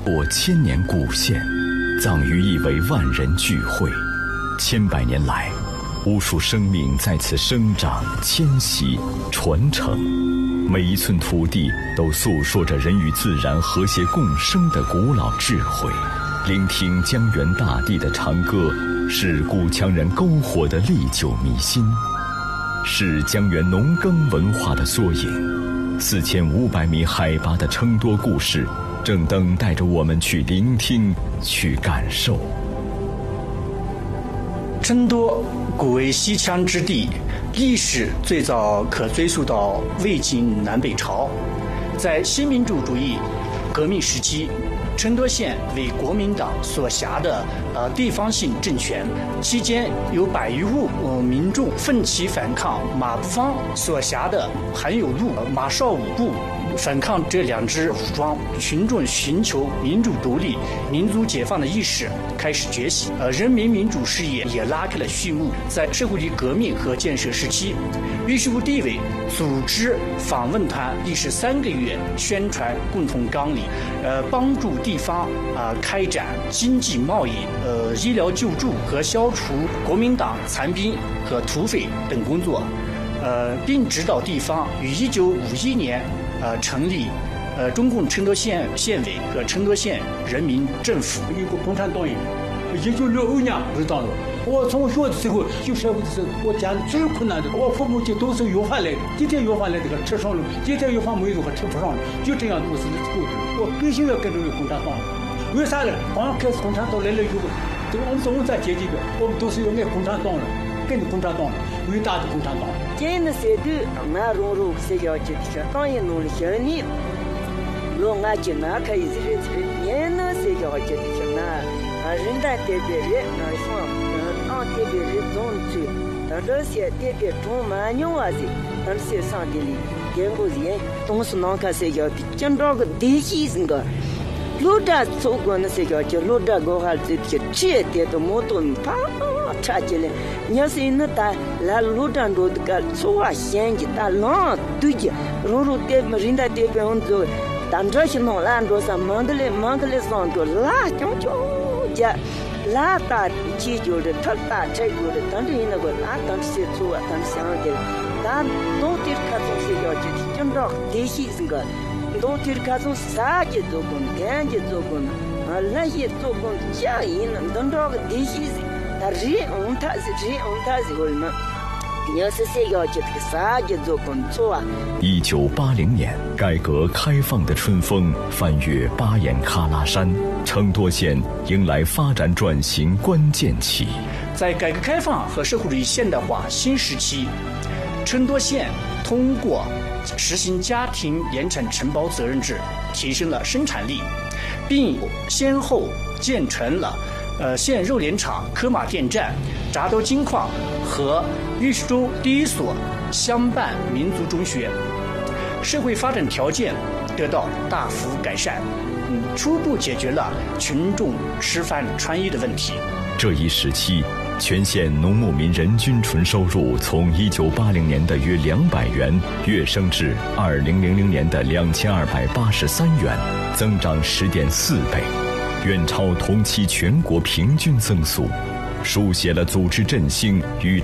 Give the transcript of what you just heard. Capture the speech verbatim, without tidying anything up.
过千年古县，葬于一为万人聚会。千百年来，无数生命在此生长、迁徙、传承，每一寸土地都诉说着人与自然和谐共生的古老智慧。聆听江源大地的长歌，是古羌人篝火的历久弥新，是江源农耕文化的缩影。四千五百米海拔的成多故事，正等待着我们去聆听、去感受。 成都古为西羌之地，历史最早可追溯到魏晋南北朝。在新民主主义革命时期，成都县为国民党所辖的呃地方性政权，期间有百余户呃民众奋起反抗马步芳所辖的韩有路、马绍武部反抗这两支武装，群众寻求民主独立、民族解放的意识开始崛起，呃，人民民主事业也拉开了序幕。在社会主义革命和建设时期，豫事务地委组织访问团历时三个月，宣传共同纲领，呃，帮助地方啊、呃、开展经济贸易、呃医疗救助和消除国民党残兵和土匪等工作，呃，并指导地方于一九五一年。呃，成立呃中共成都县县委和成都县人民政府。 一个共产党员，一九六二年不是当了。我从小的时候就社会的时候，我家里最困难的，我父母亲都是药贩来的，今天药贩来这个吃上了，今天药贩没有和吃不上了，就这样我是过的。我必须要跟着共产党。为啥呢？刚开始共产党来了以后，这个我们怎么在阶级的？我们都是要爱共产党了，跟着共产党了，伟大的共产党。 今年是对俺融入社交集体上，当然努力些呢。如俺就那可以是是，年呢社交集体上那啊人大代表人那说，嗯，当代表人总去，但这些代表中蛮牛啊子，但是上地里全部人都是那个社交的，讲这个地气是个。路上走过那些个，就路上过哈子就吃的都没多怕，差起来。你要是那打来路上路的个走啊，先去打浪对的，路路对么人家对边我走，但这些弄烂着上忙的嘞，忙的嘞上个拉就就家拉打起就是他打这个的，但是那个拉当时走啊，当时想的，但都得看从些个就讲到地气是个。都听他从啥节做工，干节做工，啊，那些做工家人呢，等到个地气是，他人我他是人我他是为嘛？要是谁要去这个啥节做工做啊？ 一九八零年，改革开放的春风翻越巴颜喀拉山，成都县迎来发展转型关键期。 在改革开放和社会主义现代化新时期，成都县通过实行家庭联产承包责任制，提升了生产力，并先后建成了呃县肉联厂、科马电站、闸头金矿和豫市州第一所乡办民族中学，社会发展条件得到大幅改善，嗯，初步解决了群众吃饭穿衣的问题。 这一时期，全县农牧民人均纯收入从一九八零年的约两百元跃升至二零零零年的两千二百八十三元，增长十点四倍，远超同期全国平均增速，书写了组织振兴与